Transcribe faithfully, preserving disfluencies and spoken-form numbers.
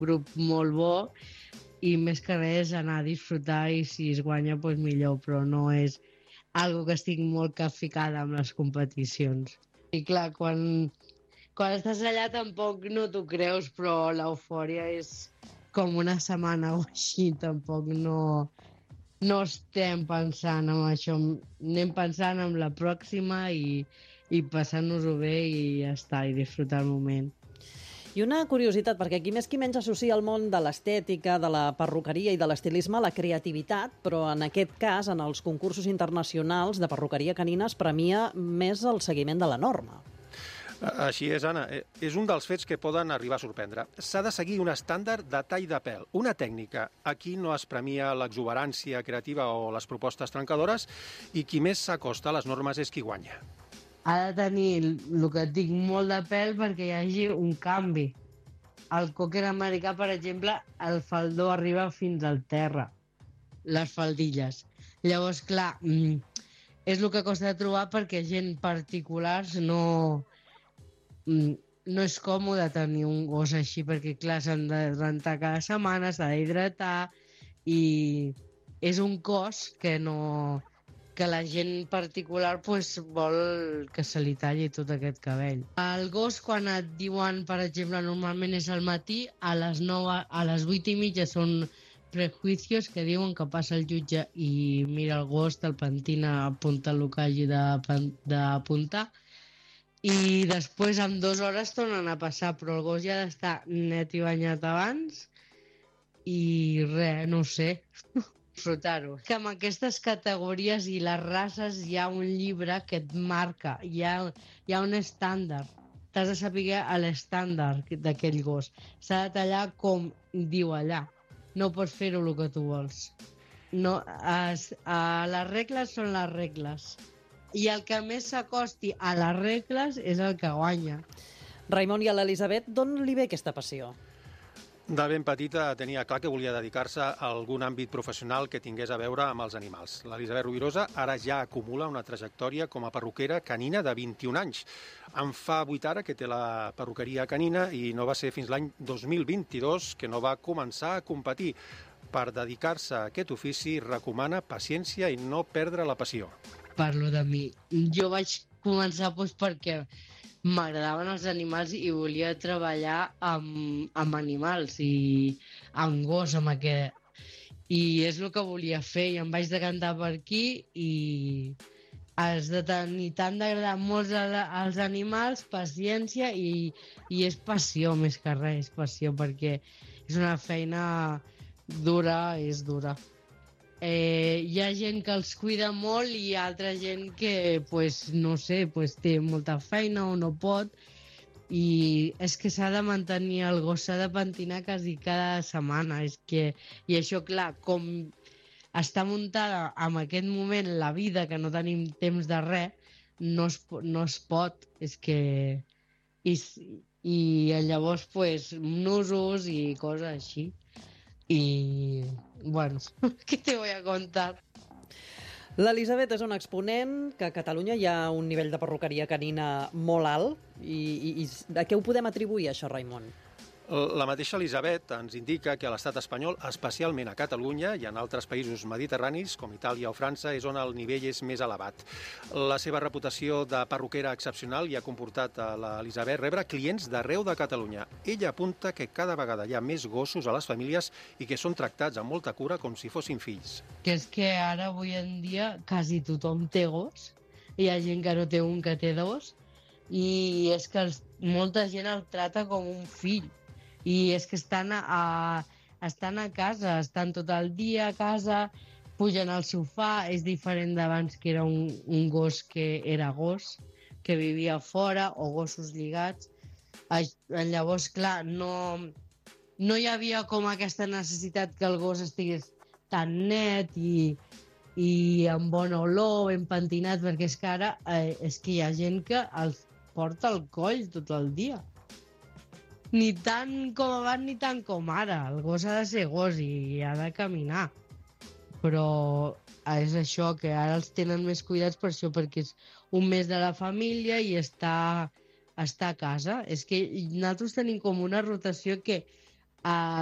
grup molt bo i més que res anar a disfrutar i si es guanya doncs millor, però no és algo que estic molt capficada amb les competicions. I clar, quan, quan estàs allà tampoc no t'ho creus, però l'eufòria és com una setmana o així, tampoc no, no estem pensant en això, anem pensant en la pròxima i, i passant-nos-ho bé i ja està, i disfrutar el moment. I una curiositat, perquè aquí més qui menys associa el món de l'estètica, de la perruqueria i de l'estilisme a la creativitat, però en aquest cas, en els concursos internacionals de perruqueria canina es premia més el seguiment de la norma. Així és, Anna. És un dels fets que poden arribar a sorprendre. S'ha de seguir un estàndard de tall de pèl, una tècnica. Aquí no es premia l'exuberància creativa o les propostes trencadores i qui més s'acosta a les normes és qui guanya. Ha de tenir, el que et dic, molt de pèl perquè hi hagi un canvi. El cocker americà, per exemple, el faldó arriba fins al terra, les faldilles. Llavors, clar, és el que costa de trobar perquè gent particulars no... no és còmode tenir un gos així perquè, clar, s'han de rentar cada setmana, s'ha d'hidratar i és un cos que no... que la gent particular pues, vol que se li talli tot aquest cabell. El gos, quan et diuen, per exemple, normalment és al matí, a les nou, a les vuit i mitja són prejuicios que diuen que passa el jutge i mira el gos, te'l pentina, apunta el que hagi d'apuntar, i després en dues hores tornen a passar, però el gos ja ha d'estar net i banyat abans i res, no sé, disfrutar-ho. Que amb aquestes categories i les races hi ha un llibre que et marca, hi ha, hi ha un estàndard. T'has de saber l'estàndard d'aquell gos. S'ha de tallar com diu allà. No pots fer-ho el que tu vols. No, es, a les regles són les regles. I el que més s'acosti a les regles és el que guanya. Raimon, i a l'Elisabet, d'on li ve aquesta passió? De ben petita tenia clar que volia dedicar-se a algun àmbit professional que tingués a veure amb els animals. L'Elisabet Rovirosa ara ja acumula una trajectòria com a perruquera canina de vint-i-un anys. En fa vuit ara que té la perruqueria canina i no va ser fins l'any dos mil vint-i-dos que no va començar a competir. Per dedicar-se a aquest ofici recomana paciència i no perdre la passió. Parlo de mi. Jo vaig començar doncs, perquè m'agradaven els animals i volia treballar amb, amb animals i amb gos, amb aquest. I és el que volia fer i em vaig decantar per aquí i has de tenir tant d'agradar molts als animals, paciència i, i és passió més que res, és passió perquè és una feina dura, és dura. Eh, hi ha gent que els cuida molt i hi ha altra gent que, pues, no sé, pues, té molta feina o no pot i és que s'ha de mantenir el gos, s'ha de pentinar quasi cada setmana. És que, i això, clar, com està muntada en aquest moment la vida, que no tenim temps de res, no es, no es pot. És que... I, i llavors, pues, nusos i coses així. I, bueno, què te voy a contar? L'Elisabet és un exponent que a Catalunya hi ha un nivell de perruqueria canina molt alt i, i, i a què ho podem atribuir, això, Raimon? La mateixa Elisabet ens indica que a l'estat espanyol, especialment a Catalunya i en altres països mediterranis, com Itàlia o França, és on el nivell és més elevat. La seva reputació de perruquera excepcional hi ha comportat a l'Elisabet rebre clients d'arreu de Catalunya. Ella apunta que cada vegada hi ha més gossos a les famílies i que són tractats amb molta cura com si fossin fills. Que és que ara, avui en dia, quasi tothom té gos. Hi ha gent que no té un, que té dos. I és que els, molta gent el trata com un fill. I és que estan a, estan a casa, estan tot el dia a casa, pugen al sofà, és diferent d'abans que era un, un gos que era gos, que vivia fora, o gossos lligats. Llavors, clar, no, no hi havia com aquesta necessitat que el gos estigués tan net i, i amb bona olor, ben pentinat, perquè és que ara eh, és que hi ha gent que els porta al coll tot el dia. Ni tant com abans ni tant com ara. El gos ha de ser gos i ha de caminar. Però és això, que ara els tenen més cuidats per això, perquè és un mes de la família i està, està a casa. És que nosaltres tenim com una rotació que a